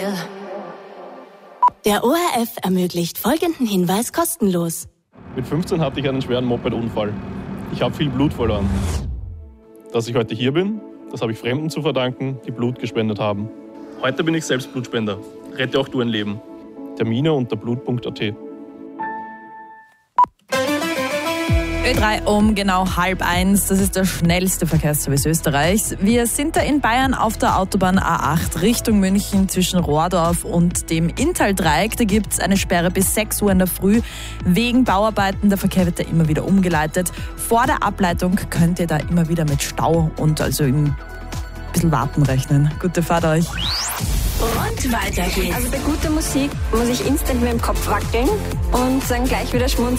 Der ORF ermöglicht folgenden Hinweis kostenlos. Mit 15 hatte ich einen schweren Moped-Unfall. Ich habe viel Blut verloren. Dass ich heute hier bin, das habe ich Fremden zu verdanken, die Blut gespendet haben. Heute bin ich selbst Blutspender. Rette auch du ein Leben. Termine unter blut.at. Ö3 um genau 12:30. Das ist der schnellste Verkehrsservice Österreichs. Wir sind da in Bayern auf der Autobahn A8 Richtung München zwischen Rohrdorf und dem Inntal-Dreieck. Da gibt es eine Sperre bis 6 Uhr in der Früh. Wegen Bauarbeiten, der Verkehr wird da immer wieder umgeleitet. Vor der Ableitung könnt ihr da immer wieder mit Stau und also ein bisschen Warten rechnen. Gute Fahrt euch. Und weiter geht's. Also bei guter Musik muss ich instant mit dem Kopf wackeln und dann gleich wieder schmunzeln.